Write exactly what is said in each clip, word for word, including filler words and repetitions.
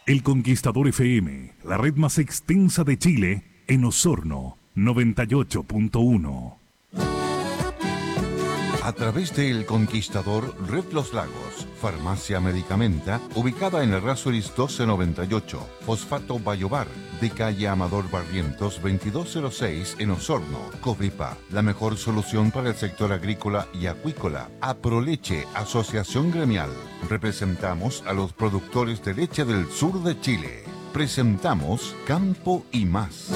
El Conquistador F M, la red más extensa de Chile, en Osorno, noventa y ocho punto uno. A través de El Conquistador, Red Los Lagos, Farmacia Medicamenta, ubicada en Errázuriz doce noventa y ocho, Fosfato Bayobar, de calle Amador Barrientos veintidós cero seis en Osorno, Covipa, la mejor solución para el sector agrícola y acuícola. Aproleche, Asociación Gremial. Representamos a los productores de leche del sur de Chile. Presentamos Campo y Más.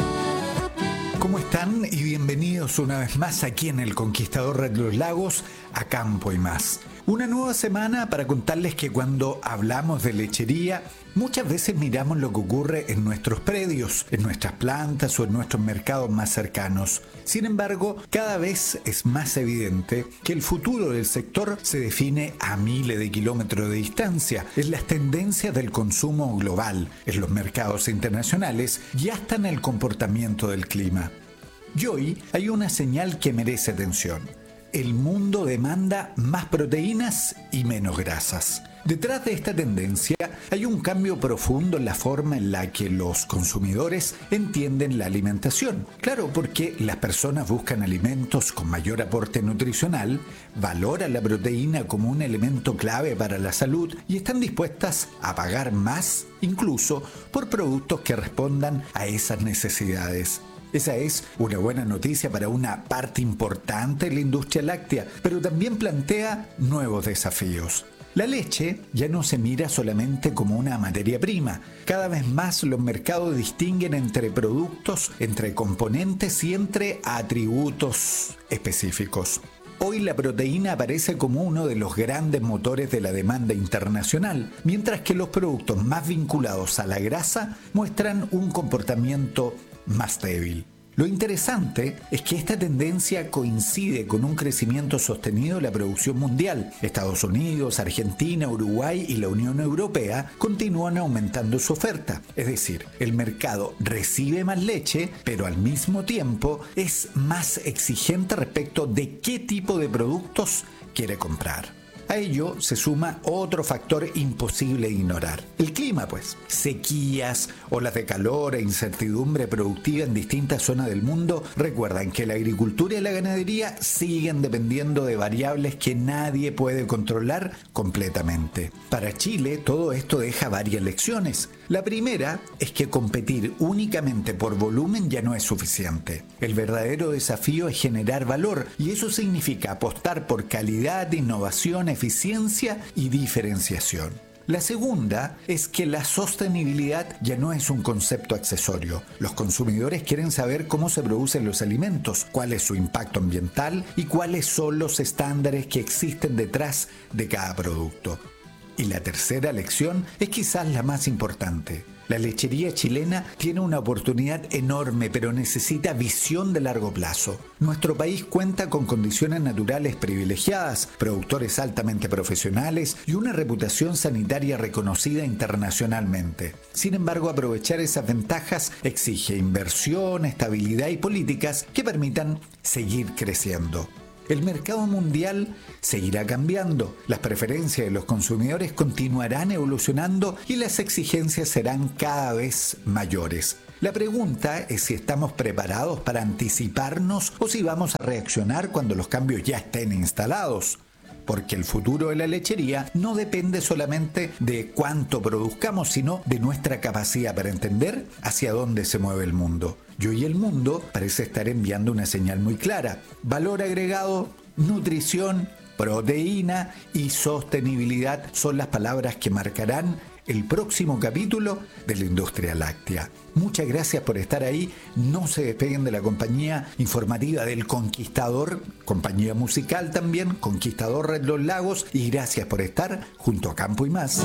¿Cómo están? Y bienvenidos una vez más aquí en El Conquistador Red Los Lagos, a Campo y Más. Una nueva semana para contarles que cuando hablamos de lechería, muchas veces miramos lo que ocurre en nuestros predios, en nuestras plantas o en nuestros mercados más cercanos. Sin embargo, cada vez es más evidente que el futuro del sector se define a miles de kilómetros de distancia, en las tendencias del consumo global, en los mercados internacionales y hasta en el comportamiento del clima. Y hoy hay una señal que merece atención. El mundo demanda más proteínas y menos grasas. Detrás de esta tendencia hay un cambio profundo en la forma en la que los consumidores entienden la alimentación. Claro, porque las personas buscan alimentos con mayor aporte nutricional, valoran la proteína como un elemento clave para la salud y están dispuestas a pagar más, incluso por productos que respondan a esas necesidades. Esa es una buena noticia para una parte importante de la industria láctea, pero también plantea nuevos desafíos. La leche ya no se mira solamente como una materia prima. Cada vez más los mercados distinguen entre productos, entre componentes y entre atributos específicos. Hoy la proteína aparece como uno de los grandes motores de la demanda internacional, mientras que los productos más vinculados a la grasa muestran un comportamiento más débil. Lo interesante es que esta tendencia coincide con un crecimiento sostenido de la producción mundial. Estados Unidos, Argentina, Uruguay y la Unión Europea continúan aumentando su oferta. Es decir, el mercado recibe más leche, pero al mismo tiempo es más exigente respecto de qué tipo de productos quiere comprar. A ello se suma otro factor imposible de ignorar. El clima, pues. Sequías, olas de calor e incertidumbre productiva en distintas zonas del mundo recuerdan que la agricultura y la ganadería siguen dependiendo de variables que nadie puede controlar completamente. Para Chile, todo esto deja varias lecciones. La primera es que competir únicamente por volumen ya no es suficiente. El verdadero desafío es generar valor y eso significa apostar por calidad, innovación, eficiencia y diferenciación. La segunda es que la sostenibilidad ya no es un concepto accesorio. Los consumidores quieren saber cómo se producen los alimentos, cuál es su impacto ambiental y cuáles son los estándares que existen detrás de cada producto. Y la tercera lección es quizás la más importante. La lechería chilena tiene una oportunidad enorme, pero necesita visión de largo plazo. Nuestro país cuenta con condiciones naturales privilegiadas, productores altamente profesionales y una reputación sanitaria reconocida internacionalmente. Sin embargo, aprovechar esas ventajas exige inversión, estabilidad y políticas que permitan seguir creciendo. El mercado mundial seguirá cambiando, las preferencias de los consumidores continuarán evolucionando y las exigencias serán cada vez mayores. La pregunta es si estamos preparados para anticiparnos o si vamos a reaccionar cuando los cambios ya estén instalados. Porque el futuro de la lechería no depende solamente de cuánto produzcamos, sino de nuestra capacidad para entender hacia dónde se mueve el mundo. Y hoy el mundo parece estar enviando una señal muy clara. Valor agregado, nutrición, proteína y sostenibilidad son las palabras que marcarán el próximo capítulo de la industria láctea. Muchas gracias por estar ahí. No se despeguen de la compañía informativa del Conquistador, compañía musical también, Conquistador Red Los Lagos, y gracias por estar junto a Campo y Más.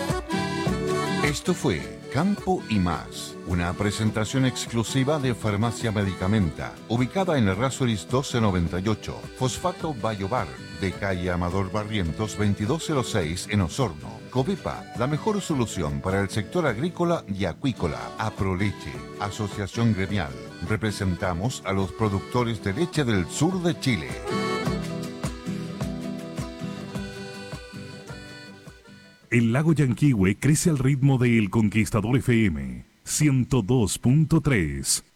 Esto fue Campo y Más, una presentación exclusiva de Farmacia Medicamenta, ubicada en Errázuriz doce noventa y ocho, Fosfato Bayobar, de calle Amador Barrientos veintidós cero seis en Osorno. Covipa, la mejor solución para el sector agrícola y acuícola. Aproleche, Asociación Gremial. Representamos a los productores de leche del sur de Chile. el lago Yanquihue crece al ritmo de El Conquistador F M ciento dos punto tres.